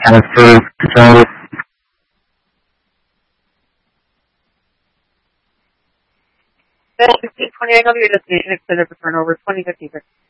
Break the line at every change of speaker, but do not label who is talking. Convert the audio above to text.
And for journalists,
1620, I know your destination extended for turnover 2050.